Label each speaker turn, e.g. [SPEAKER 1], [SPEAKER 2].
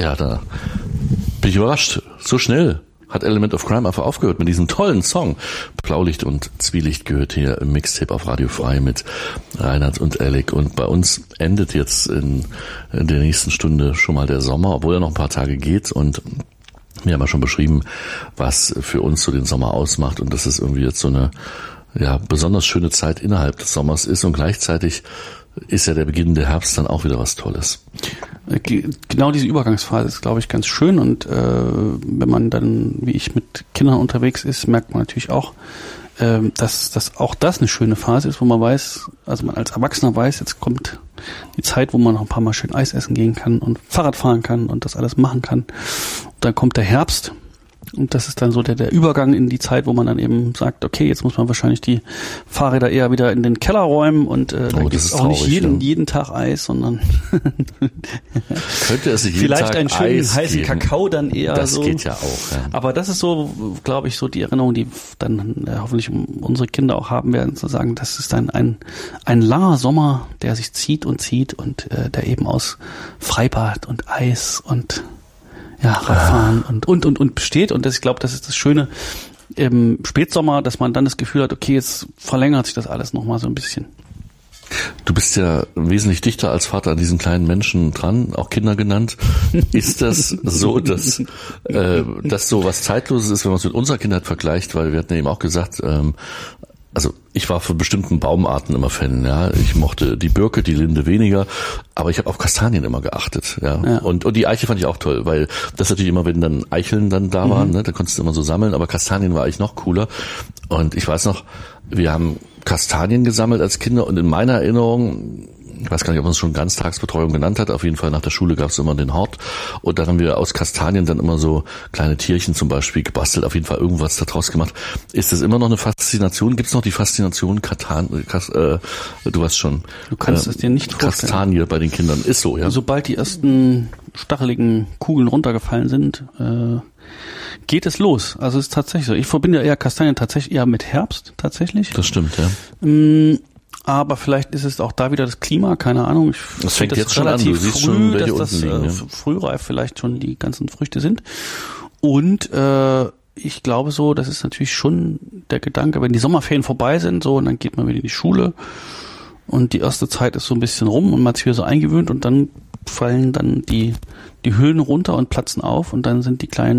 [SPEAKER 1] Ja, da bin ich überrascht. So schnell hat Element of Crime einfach aufgehört mit diesem tollen Song. Blaulicht und Zwielicht gehört hier im Mixtape auf Radio Frei mit Reinhard und Alec. Und bei uns endet jetzt in der nächsten Stunde schon mal der Sommer, obwohl er noch ein paar Tage geht. Und wir haben ja schon beschrieben, was für uns so den Sommer ausmacht und dass es irgendwie jetzt so eine besonders schöne Zeit innerhalb des Sommers ist. Und gleichzeitig ist ja der Beginn der Herbst dann auch wieder was Tolles.
[SPEAKER 2] Genau diese Übergangsphase ist, glaube ich, ganz schön und wenn man dann, wie ich, mit Kindern unterwegs ist, merkt man natürlich auch, dass auch das eine schöne Phase ist, wo man weiß, also man als Erwachsener weiß, jetzt kommt die Zeit, wo man noch ein paar Mal schön Eis essen gehen kann und Fahrrad fahren kann und das alles machen kann. Und dann kommt der Herbst. Und das ist dann so der Übergang in die Zeit, wo man dann eben sagt, okay, jetzt muss man wahrscheinlich die Fahrräder eher wieder in den Keller räumen und dann gibt es auch nicht jeden Tag Eis, sondern
[SPEAKER 1] könnte es jeden
[SPEAKER 2] vielleicht
[SPEAKER 1] Tag
[SPEAKER 2] einen schönen
[SPEAKER 1] Eis
[SPEAKER 2] heißen
[SPEAKER 1] geben.
[SPEAKER 2] Kakao dann eher
[SPEAKER 1] das
[SPEAKER 2] so.
[SPEAKER 1] Das geht ja auch. Ja.
[SPEAKER 2] Aber das ist so, glaube ich, so die Erinnerung, die dann hoffentlich unsere Kinder auch haben werden, zu sagen, das ist ein langer Sommer, der sich zieht und der eben aus Freibad und Eis und Radfahren und besteht. Und ich glaube, das ist das Schöne im Spätsommer, dass man dann das Gefühl hat, okay, jetzt verlängert sich das alles nochmal so ein bisschen.
[SPEAKER 1] Du bist ja wesentlich dichter als Vater an diesen kleinen Menschen dran, auch Kinder genannt. Ist das so, dass so was Zeitloses ist, wenn man es mit unserer Kindheit vergleicht? Weil wir hatten ja eben auch gesagt, also ich war von bestimmten Baumarten immer Fan, ja. Ich mochte die Birke, die Linde weniger, aber ich habe auf Kastanien immer geachtet, ja. Und die Eiche fand ich auch toll, weil das natürlich immer, wenn dann Eicheln dann da waren, ne, da konntest du immer so sammeln, aber Kastanien war eigentlich noch cooler. Und ich weiß noch, wir haben Kastanien gesammelt als Kinder und in meiner Erinnerung, ich weiß gar nicht, ob man es schon Ganztagsbetreuung genannt hat, auf jeden Fall nach der Schule gab es immer den Hort und dann haben wir aus Kastanien dann immer so kleine Tierchen zum Beispiel gebastelt, auf jeden Fall irgendwas daraus gemacht. Ist das immer noch eine Faszination? Gibt es noch die Faszination du weißt schon.
[SPEAKER 2] Du kannst es dir nicht vorstellen.
[SPEAKER 1] Kastanie bei den Kindern, ist so, ja?
[SPEAKER 2] Sobald die ersten stacheligen Kugeln runtergefallen sind, geht es los. Also es ist tatsächlich so. Ich verbinde eher Kastanien tatsächlich eher mit Herbst, tatsächlich.
[SPEAKER 1] Das stimmt, ja.
[SPEAKER 2] Aber vielleicht ist es auch da wieder das Klima, keine Ahnung.
[SPEAKER 1] Das fängt jetzt schon an, du siehst schon, welche unten liegen.
[SPEAKER 2] Frühreif vielleicht schon die ganzen Früchte sind. Und ich glaube so, das ist natürlich schon der Gedanke, wenn die Sommerferien vorbei sind, so, und dann geht man wieder in die Schule und die erste Zeit ist so ein bisschen rum und man hat sich wieder so eingewöhnt und dann fallen dann die Hüllen runter und platzen auf und dann sind die kleinen